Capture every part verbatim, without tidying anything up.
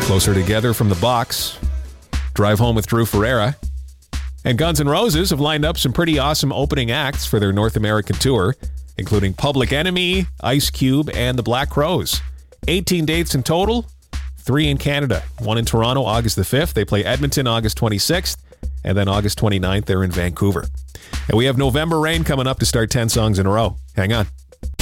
Closer Together from the Box, Drive Home with Drew Ferreira. And Guns N' Roses have lined up some pretty awesome opening acts for their North American tour, including Public Enemy, Ice Cube, and the Black Crowes. eighteen dates in total, three in Canada. One in Toronto, August the fifth. They play Edmonton, August twenty-sixth. And then August twenty-ninth, they're in Vancouver. And we have November Rain coming up to start ten songs in a row. Hang on.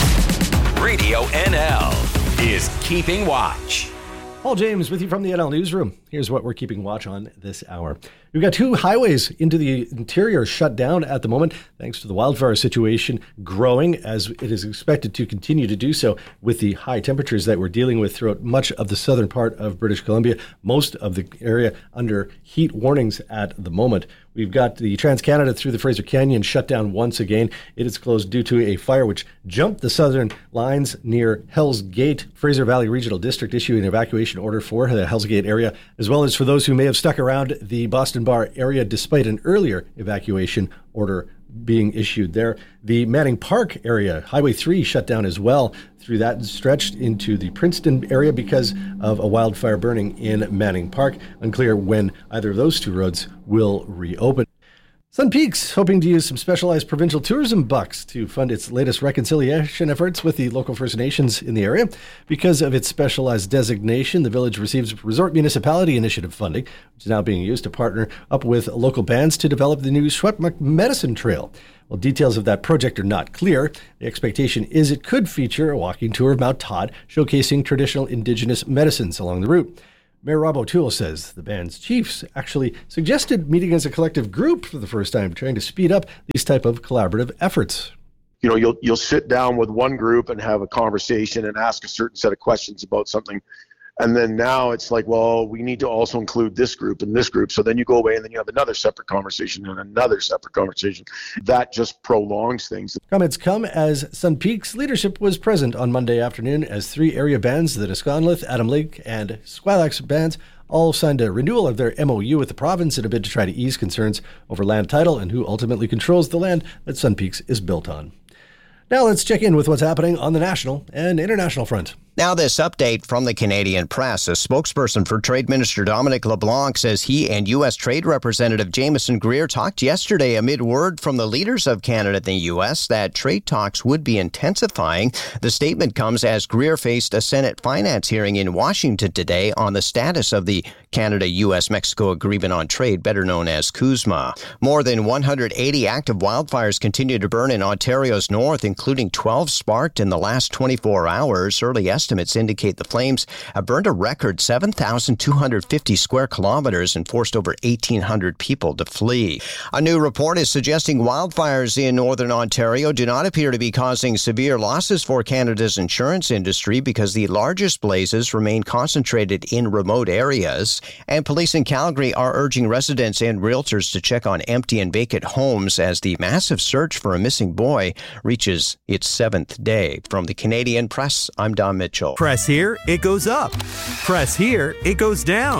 Radio N L is Keeping Watch. Paul James with you from the N L Newsroom. Here's what we're keeping watch on this hour. We've got two highways into the interior shut down at the moment, thanks to the wildfire situation growing, as it is expected to continue to do so with the high temperatures that we're dealing with throughout much of the southern part of British Columbia, most of the area under heat warnings at the moment. We've got the Trans-Canada through the Fraser Canyon shut down once again. It is closed due to a fire which jumped the southern lines near Hells Gate. Fraser Valley Regional District issued an evacuation order for the Hells Gate area, as well as for those who may have stuck around the Boston Bar area despite an earlier evacuation order being issued there. The Manning Park area, Highway three, shut down as well through that stretched into the Princeton area because of a wildfire burning in Manning Park. Unclear when either of those two roads will reopen. Sun Peaks hoping to use some specialized provincial tourism bucks to fund its latest reconciliation efforts with the local First Nations in the area. Because of its specialized designation, the village receives Resort Municipality Initiative funding, which is now being used to partner up with local bands to develop the new Schwetmuk Medicine Trail. While details of that project are not clear, the expectation is it could feature a walking tour of Mount Todd, showcasing traditional Indigenous medicines along the route. Mayor Rob O'Toole says the band's chiefs actually suggested meeting as a collective group for the first time, trying to speed up these type of collaborative efforts. You know, you'll you'll sit down with one group and have a conversation and ask a certain set of questions about something. And then now it's like, well, we need to also include this group and this group. So then you go away and then you have another separate conversation and another separate conversation. That just prolongs things. Comments come as Sun Peaks leadership was present on Monday afternoon as three area bands, the Nisconlith, Adam Lake, and Squilax bands, all signed a renewal of their M O U with the province in a bid to try to ease concerns over land title and who ultimately controls the land that Sun Peaks is built on. Now let's check in with what's happening on the national and international front. Now this update from the Canadian press. A spokesperson for Trade Minister Dominic LeBlanc says he and U S Trade Representative Jameson Greer talked yesterday amid word from the leaders of Canada and the U S that trade talks would be intensifying. The statement comes as Greer faced a Senate finance hearing in Washington today on the status of the Canada-U S-Mexico Agreement on Trade, better known as CUSMA. More than one hundred eighty active wildfires continue to burn in Ontario's north, including twelve sparked in the last twenty-four hours. Early estimates indicate the flames have burned a record seven thousand two hundred fifty square kilometers and forced over eighteen hundred people to flee. A new report is suggesting wildfires in northern Ontario do not appear to be causing severe losses for Canada's insurance industry because the largest blazes remain concentrated in remote areas. And police in Calgary are urging residents and realtors to check on empty and vacant homes as the massive search for a missing boy reaches its seventh day. From the Canadian Press, I'm Don Mitchell. Press here, it goes up. Press here, it goes down.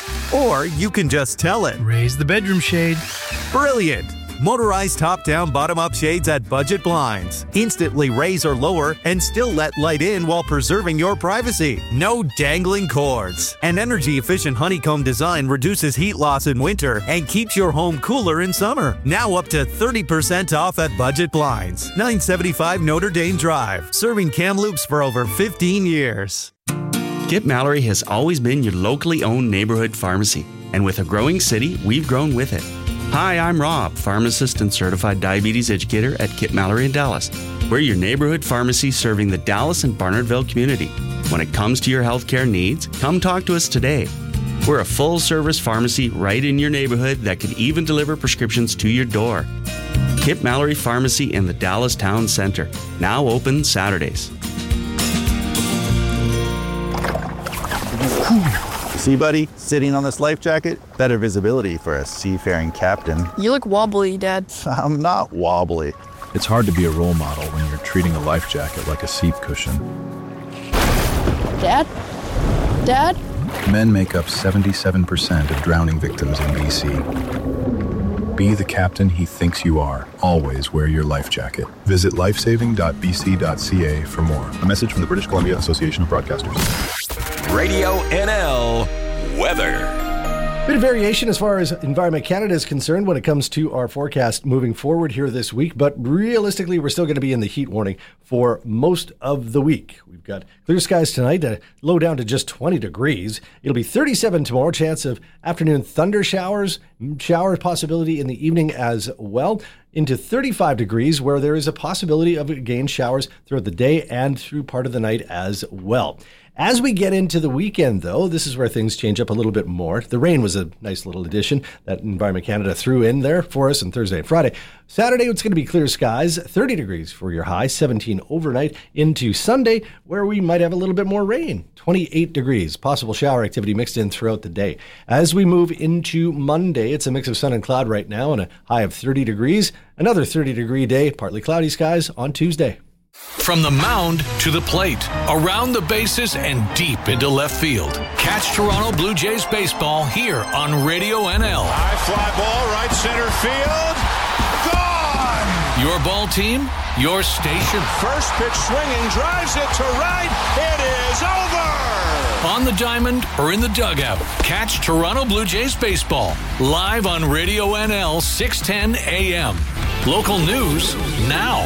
Or you can just tell it. Raise the bedroom shade. Brilliant! Motorized top-down, bottom-up shades at Budget Blinds. Instantly raise or lower and still let light in while preserving your privacy. No dangling cords. An energy-efficient honeycomb design reduces heat loss in winter and keeps your home cooler in summer. Now up to thirty percent off at Budget Blinds. nine seventy-five Notre Dame Drive. Serving Kamloops for over fifteen years. Kip Mallory has always been your locally owned neighborhood pharmacy. And with a growing city, we've grown with it. Hi, I'm Rob, pharmacist and certified diabetes educator at Kip Mallory in Dallas. We're your neighborhood pharmacy serving the Dallas and Barnardville community. When it comes to your healthcare needs, come talk to us today. We're a full-service pharmacy right in your neighborhood that can even deliver prescriptions to your door. Kip Mallory Pharmacy in the Dallas Town Center, now open Saturdays. See, buddy, sitting on this life jacket, better visibility for a seafaring captain. You look wobbly, Dad. I'm not wobbly. It's hard to be a role model when you're treating a life jacket like a seat cushion. Dad? Dad? Men make up seventy-seven percent of drowning victims in B C. Be the captain he thinks you are. Always wear your life jacket. Visit lifesaving dot b c dot c a for more. A message from the British Columbia Association of Broadcasters. Radio N L weather. Bit of variation as far as Environment Canada is concerned when it comes to our forecast moving forward here this week, but realistically, we're still going to be in the heat warning for most of the week. We've got clear skies tonight, uh, low down to just twenty degrees. It'll be thirty-seven tomorrow, chance of afternoon thunder showers, shower possibility in the evening as well, into thirty-five degrees, where there is a possibility of again showers throughout the day and through part of the night as well. As we get into the weekend, though, this is where things change up a little bit more. The rain was a nice little addition that Environment Canada threw in there for us on Thursday and Friday. Saturday, it's going to be clear skies, thirty degrees for your high, seventeen overnight into Sunday, where we might have a little bit more rain, twenty-eight degrees, possible shower activity mixed in throughout the day. As we move into Monday, it's a mix of sun and cloud right now and a high of thirty degrees. Another thirty degree day, partly cloudy skies on Tuesday. From the mound to the plate, around the bases and deep into left field. Catch Toronto Blue Jays baseball here on Radio N L. High fly ball, right center field. Gone! Your ball team, your station. First pitch swinging, drives it to right. It is over! On the diamond or in the dugout, catch Toronto Blue Jays baseball live on Radio N L six ten A M. Local news now.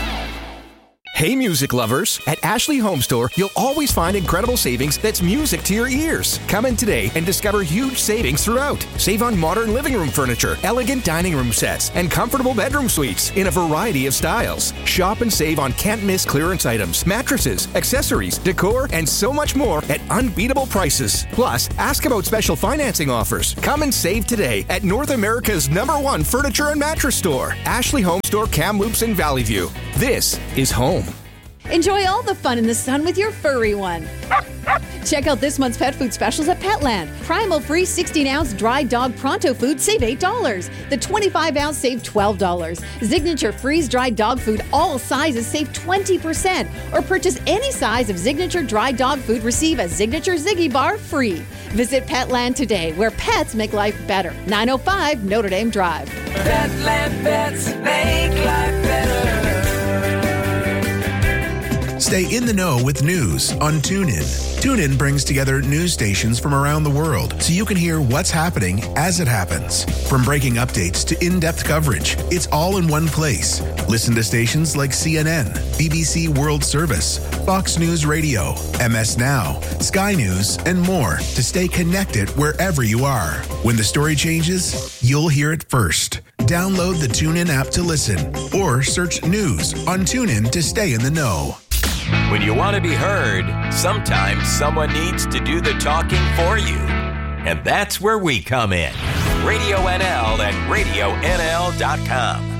Hey music lovers, at Ashley Home Store, you'll always find incredible savings that's music to your ears. Come in today and discover huge savings throughout. Save on modern living room furniture, elegant dining room sets, and comfortable bedroom suites in a variety of styles. Shop and save on can't-miss clearance items, mattresses, accessories, decor, and so much more at unbeatable prices. Plus, ask about special financing offers. Come and save today at North America's number one furniture and mattress store, Ashley Home Store, Kamloops in Valley View. This is home. Enjoy all the fun in the sun with your furry one. Check out this month's pet food specials at Petland. Primal free sixteen ounce dry dog pronto food, save eight dollars. The twenty-five ounce, save twelve dollars. Signature freeze-dried dog food, all sizes, save twenty percent. Or purchase any size of Signature dry dog food, receive a Signature Ziggy Bar free. Visit Petland today, where pets make life better. nine oh five Notre Dame Drive. Petland pets make life better. Stay in the know with news on TuneIn. TuneIn brings together news stations from around the world so you can hear what's happening as it happens. From breaking updates to in-depth coverage, it's all in one place. Listen to stations like C N N, B B C World Service, Fox News Radio, M S Now, Sky News, and more to stay connected wherever you are. When the story changes, you'll hear it first. Download the TuneIn app to listen or search news on TuneIn to stay in the know. When you want to be heard, sometimes someone needs to do the talking for you. And that's where we come in. Radio N L and radio N L dot com.